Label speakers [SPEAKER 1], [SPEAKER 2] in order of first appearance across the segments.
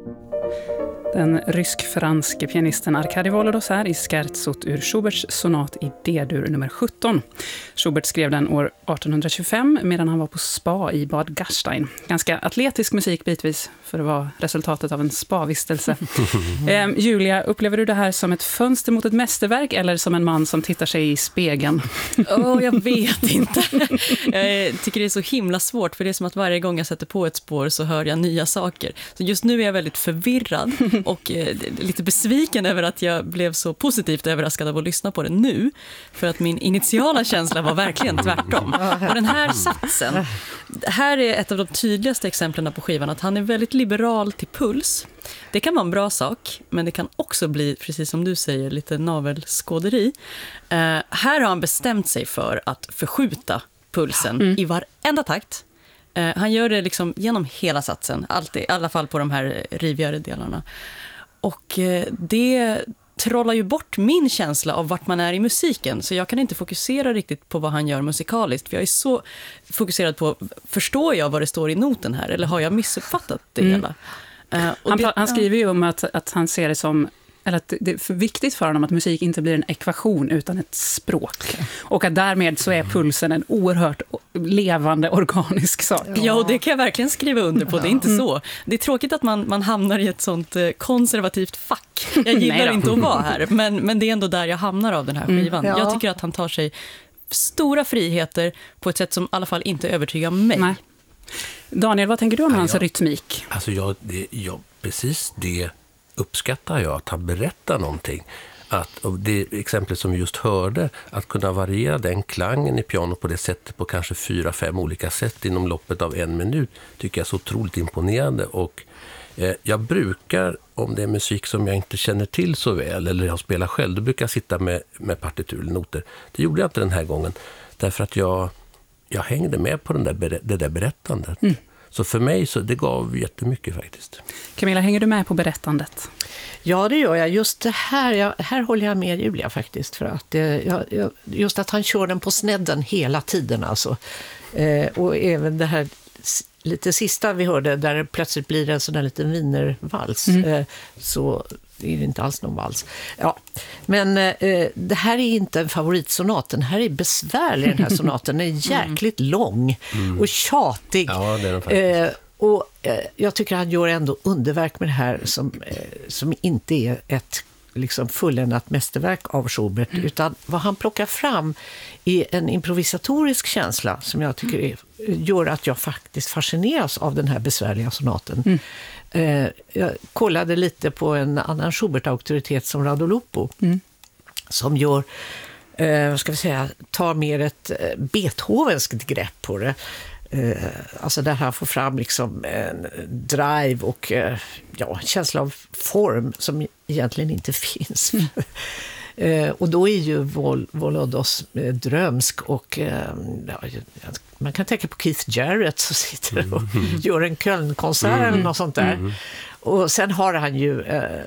[SPEAKER 1] Den rysk-franske pianisten Arkady Volodos här i scherzot ur Schuberts sonat i D-dur nummer 17. Schubert skrev den år 1825 medan han var på spa i Bad Gastein. Ganska atletisk musik bitvis för att vara resultatet av en spavistelse. Julia, upplever du det här som ett fönster mot ett mästerverk eller som en man som tittar sig i spegeln?
[SPEAKER 2] Jag vet inte. Jag tycker det är så himla svårt, för det är som att varje gång jag sätter på ett spår så hör jag nya saker. Så just nu är jag väldigt förvirrad och lite besviken över att jag blev så positivt överraskad av att lyssna på det nu. För att min initiala känsla var verkligen tvärtom. Och den här satsen, här är ett av de tydligaste exemplen på skivan, att han är väldigt liberal till puls. Det kan vara en bra sak, men det kan också bli, precis som du säger, lite navelskåderi. Här har han bestämt sig för att förskjuta pulsen i varenda takt. Han gör det liksom genom hela satsen, alltid, i alla fall på de här rivigare delarna. Och det trollar ju bort min känsla av vart man är i musiken. Så jag kan inte fokusera riktigt på vad han gör musikaliskt. För jag är så fokuserad på, förstår jag vad det står i noten här? Eller har jag missuppfattat det hela?
[SPEAKER 1] Han skriver ju om att han ser det som, eller att det är för viktigt för honom att musik inte blir en ekvation utan ett språk. Och att därmed så är pulsen en oerhört levande, organisk sak.
[SPEAKER 2] Ja, och det kan jag verkligen skriva under på. Det är inte så. Det är tråkigt att man hamnar i ett sånt konservativt fack. Jag gillar inte att vara här, men det är ändå där jag hamnar av den här skivan. Jag tycker att han tar sig stora friheter på ett sätt som i alla fall inte övertygar mig.
[SPEAKER 1] Nej. Daniel, vad tänker du om hans rytmik?
[SPEAKER 3] Alltså precis det uppskattar jag, att han berättar någonting. Och det exemplet som vi just hörde, att kunna variera den klangen i piano på det sättet på kanske 4-5 olika sätt inom loppet av 1 minut, tycker jag är så otroligt imponerande. Och jag brukar, om det är musik som jag inte känner till så väl eller jag spelar själv, då brukar jag sitta med partiturnoter. Det gjorde jag inte den här gången, därför att jag hängde med på det där berättandet. Så för mig så det gav jättemycket faktiskt.
[SPEAKER 1] Camilla, hänger du med på berättandet?
[SPEAKER 4] Ja, det gör jag. Just det här håller jag med Julia faktiskt. För att just att han kör den på snedden hela tiden alltså. Och även det här lite sista vi hörde, där det plötsligt blir en sån där liten wienervals. Så det är inte alls någon vals. Ja. Men det här är inte en favoritsonat. Den här är besvärlig, den här sonaten. Den är jäkligt lång och tjatig.
[SPEAKER 3] Ja, det är den faktiskt.
[SPEAKER 4] Och jag tycker han gör ändå underverk med det här som inte är ett liksom fulländat mästerverk av Schubert, utan vad han plockar fram är en improvisatorisk känsla som jag tycker gör att jag faktiskt fascineras av den här besvärliga sonaten. Jag kollade lite på en annan Schubert-auktoritet som Radoloppo som gör tar mer ett Beethovenskt grepp på det. Alltså där han får fram liksom en drive och känsla av form som egentligen inte finns. Och då är ju Volodos drömsk och man kan tänka på Keith Jarrett som sitter och gör en Kölnkonsert eller något sånt där. Och sen har han ju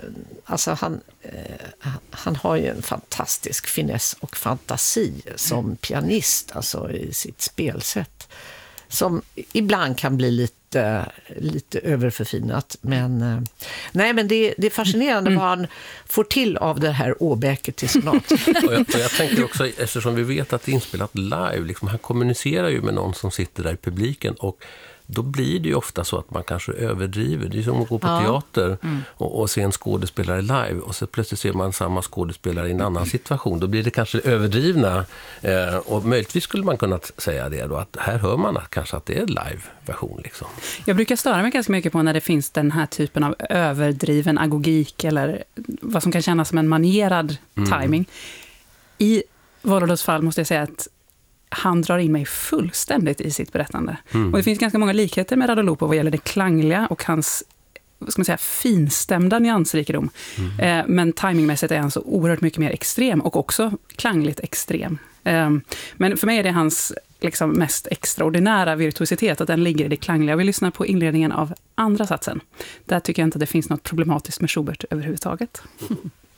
[SPEAKER 4] han har ju en fantastisk finess och fantasi som pianist, alltså i sitt spelsätt, som ibland kan bli lite överförfinat, men men det är fascinerande vad han får till av det här åbäket till sonat.
[SPEAKER 3] och jag tänker också, eftersom vi vet att det är inspelat live, liksom, han kommunicerar ju med någon som sitter där i publiken, och då blir det ju ofta så att man kanske överdriver. Det är som att gå på teater och se en skådespelare live, och så plötsligt ser man samma skådespelare i en annan situation. Då blir det kanske överdrivna, och möjligtvis skulle man kunna säga det då, att här hör man kanske att det är en live-version. Liksom. Jag
[SPEAKER 1] brukar störa mig ganska mycket på när det finns den här typen av överdriven agogik eller vad som kan kännas som en manierad timing. I Volodos fall måste jag säga att han drar in mig fullständigt i sitt berättande. Och det finns ganska många likheter med Radoloppo vad gäller det klangliga och hans finstämda nyansrikedom. Men timingmässigt är han så oerhört mycket mer extrem och också klangligt extrem. Men för mig är det hans mest extraordinära virtuositet, att den ligger i det klangliga. Vi lyssnar på inledningen av andra satsen. Där tycker jag inte att det finns något problematiskt med Schubert överhuvudtaget.